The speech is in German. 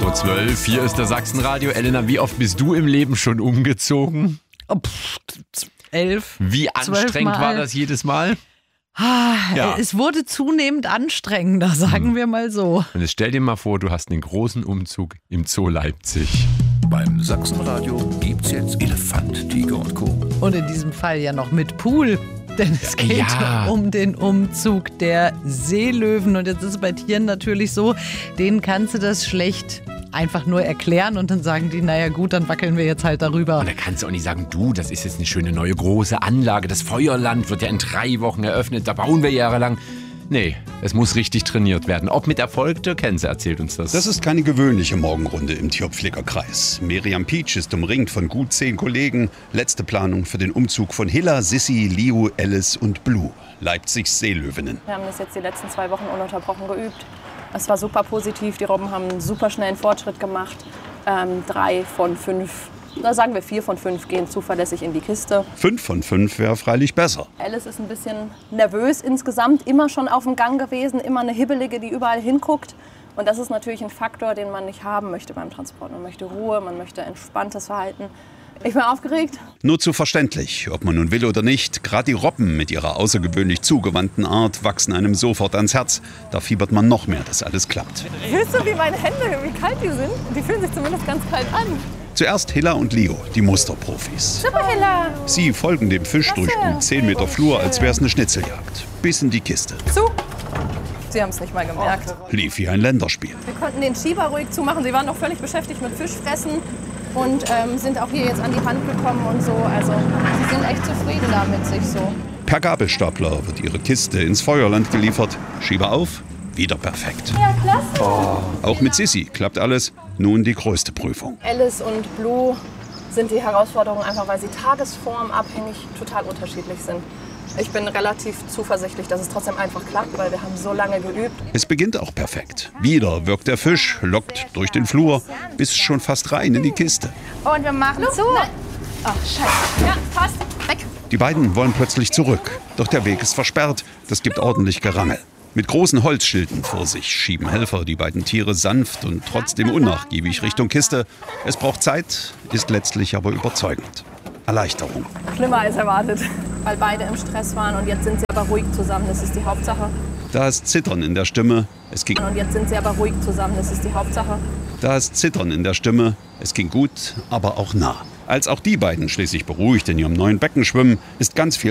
8:12 Uhr, hier ist der Sachsenradio. Elena, wie oft bist du im Leben schon umgezogen? 11. Wie anstrengend war das jedes Mal? Ja. Es wurde zunehmend anstrengender, sagen wir mal so. Und jetzt stell dir mal vor, du hast einen großen Umzug im Zoo Leipzig. Beim Sachsenradio gibt's jetzt Elefant, Tiger und Co. Und in diesem Fall ja noch mit Pool. Denn es geht um den Umzug der Seelöwen. Und jetzt ist es bei Tieren natürlich so, denen kannst du das schlecht einfach nur erklären und dann sagen die, naja gut, dann wackeln wir jetzt halt darüber. Und da kannst du auch nicht sagen, du, das ist jetzt eine schöne neue große Anlage. Das Feuerland wird ja in 3 Wochen eröffnet, da bauen wir jahrelang. Nee, es muss richtig trainiert werden. Ob mit Erfolg, der Kense erzählt uns das. Das ist keine gewöhnliche Morgenrunde im Tierpflegerkreis. Miriam Pietsch ist umringt von gut 10 Kollegen. Letzte Planung für den Umzug von Hilla, Sissi, Leo, Alice und Blue, Leipzigs Seelöwinnen. Wir haben das jetzt die letzten 2 Wochen ununterbrochen geübt. Es war super positiv, die Robben haben einen super schnellen Fortschritt gemacht. 3 von 5, sagen wir 4 von 5 gehen zuverlässig in die Kiste. 5 von 5 wäre freilich besser. Alice ist ein bisschen nervös insgesamt, immer schon auf dem Gang gewesen, immer eine Hibbelige, die überall hinguckt. Und das ist natürlich ein Faktor, den man nicht haben möchte beim Transport. Man möchte Ruhe, man möchte entspanntes Verhalten. Ich bin aufgeregt. Nur zu verständlich, ob man nun will oder nicht. Gerade die Robben mit ihrer außergewöhnlich zugewandten Art wachsen einem sofort ans Herz. Da fiebert man noch mehr, dass alles klappt. Fühlst du, wie meine Hände, wie kalt die sind? Die fühlen sich zumindest ganz kalt an. Zuerst Hilla und Leo, die Musterprofis. Super, Hilla. Sie folgen dem Fisch durch gut 10 Meter Flur, als wäre es eine Schnitzeljagd. Bis in die Kiste. Zu. Sie haben es nicht mal gemerkt. Lief wie ein Länderspiel. Wir konnten den Schieber ruhig zumachen. Sie waren noch völlig beschäftigt mit Fischfressen und sind auch hier jetzt an die Hand gekommen und so. Also sie sind echt zufrieden da mit sich so. Per Gabelstapler wird ihre Kiste ins Feuerland geliefert. Schieber auf, wieder perfekt. Ja, klasse. Auch mit Sissi klappt alles. Nun die größte Prüfung. Alice und Blue sind die Herausforderungen einfach, weil sie tagesformabhängig total unterschiedlich sind. Ich bin relativ zuversichtlich, dass es trotzdem einfach klappt, weil wir haben so lange geübt. Es beginnt auch perfekt. Wieder wirkt der Fisch, lockt durch den Flur, bis schon fast rein in die Kiste. Und wir machen zu. Ach, scheiße. Ja, passt. Weg. Die beiden wollen plötzlich zurück. Doch der Weg ist versperrt. Das gibt ordentlich Gerangel. Mit großen Holzschilden vor sich schieben Helfer die beiden Tiere sanft und trotzdem unnachgiebig Richtung Kiste. Es braucht Zeit, ist letztlich aber überzeugend. Erleichterung. Schlimmer als erwartet, weil beide im Stress waren und jetzt sind sie aber ruhig zusammen, das ist die Hauptsache. Da ist Zittern in der Stimme. Und jetzt sind sie aber ruhig zusammen, das ist die Hauptsache. Da ist Zittern in der Stimme. Es ging gut, aber auch nah. Als auch die beiden schließlich beruhigt in ihrem neuen Becken schwimmen, ist ganz viel